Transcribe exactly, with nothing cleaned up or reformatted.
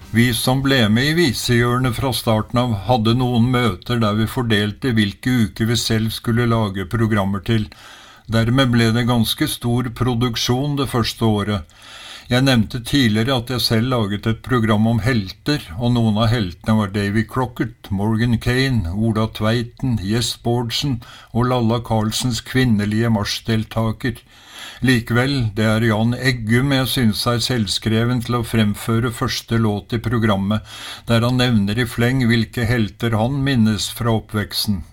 Vi som ble med i visehjørnet fra starten av hadde noen møter der vi fordelte hvilke uker vi selv skulle lage programmer til. Dermed ble det ganske stor produksjon det første året. Jeg nevnte tidligere at jeg selv laget et program om helter, og noen av heltene var Davy Crockett, Morgan Kane, Ola Tveiten, Jess Bårdsen og Lalla Karlsens kvinnelige marsjdeltaker. Likevel, det er Jan Eggum jeg synes er selvskreven til å fremføre første låt i programmet, der han nevner i fleng hvilke helter han minnes fra oppveksten.